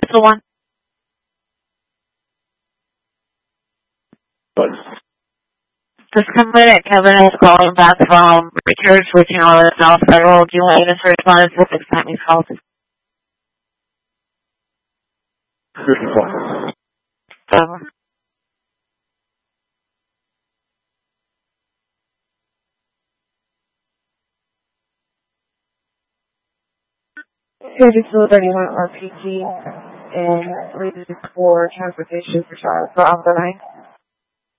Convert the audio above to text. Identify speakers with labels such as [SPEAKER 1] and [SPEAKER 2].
[SPEAKER 1] the one? Just come in at Kevin is calling back from Richards, reaching out of South Federal. Do you want me to search on it? 6 times called. Here to fill anyone RPG and read for transportation for child for overnight.